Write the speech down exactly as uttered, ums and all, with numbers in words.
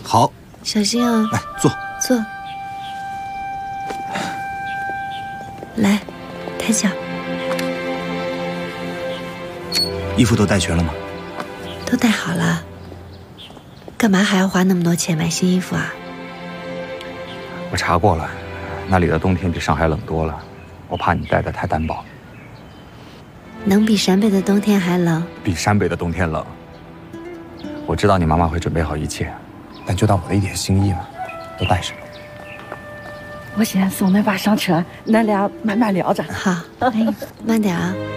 好， 小心啊！ 来坐坐。来，抬脚。 衣服都带全了吗？ 都带好了。干嘛还要花那么多钱买新衣服啊？ 我查过了，那里的冬天比上海冷多了，我怕你带的太单薄。 能比陕北的冬天还冷？ 比陕北的冬天冷。我知道你妈妈会准备好一切，但就当我的一点心意嘛，都带上。 我先送恁爸上车，恁俩慢慢聊着。 好，哎，慢点啊。